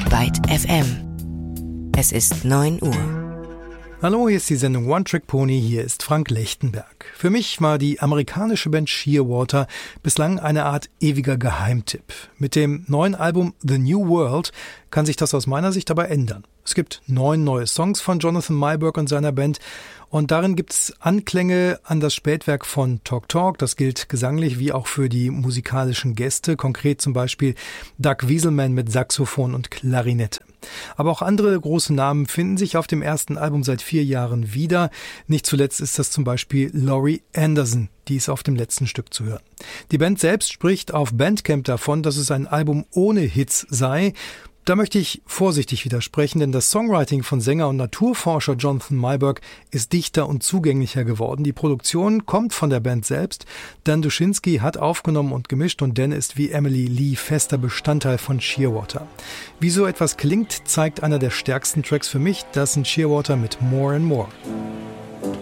Byte FM. Es ist 9 Uhr. Hallo, hier ist die Sendung One Trick Pony, hier ist Frank Lechtenberg. Für mich war die amerikanische Band Shearwater bislang eine Art ewiger Geheimtipp. Mit dem neuen Album The New World kann sich das aus meiner Sicht aber ändern. Es gibt 9 neue Songs von Jonathan Meyerberg und seiner Band und darin gibt es Anklänge an das Spätwerk von Talk Talk. Das gilt gesanglich wie auch für die musikalischen Gäste, konkret zum Beispiel Doug Wieselman mit Saxophon und Klarinette. Aber auch andere große Namen finden sich auf dem ersten Album seit 4 Jahren wieder. Nicht zuletzt ist das zum Beispiel Laurie Anderson, die ist auf dem letzten Stück zu hören. Die Band selbst spricht auf Bandcamp davon, dass es ein Album ohne Hits sei. Da möchte ich vorsichtig widersprechen, denn das Songwriting von Sänger und Naturforscher Jonathan Meyerberg ist dichter und zugänglicher geworden. Die Produktion kommt von der Band selbst. Dan Duschinski hat aufgenommen und gemischt und Dan ist wie Emily Lee fester Bestandteil von Shearwater. Wie so etwas klingt, zeigt einer der stärksten Tracks für mich, das sind Shearwater mit More and More.